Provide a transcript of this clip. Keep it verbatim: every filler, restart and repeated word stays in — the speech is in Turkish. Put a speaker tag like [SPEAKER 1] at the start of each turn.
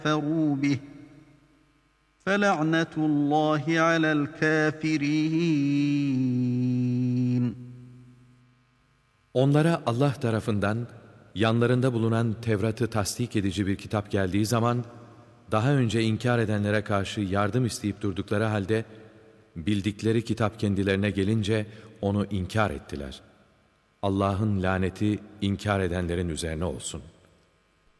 [SPEAKER 1] كَفَرُوا بِهِ فَلَعْنَةُ اللّٰهِ عَلَى الْكَافِرِينَ.
[SPEAKER 2] Onlara Allah tarafından yanlarında bulunan Tevrat'ı tasdik edici bir kitap geldiği zaman, daha önce inkar edenlere karşı yardım isteyip durdukları halde, bildikleri kitap kendilerine gelince onu inkar ettiler. Allah'ın laneti inkar edenlerin üzerine olsun.